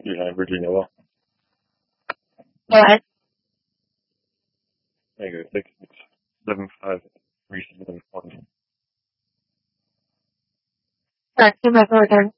behind Virginia Law. Go ahead. There you go. 6753741. Correct. You might go again.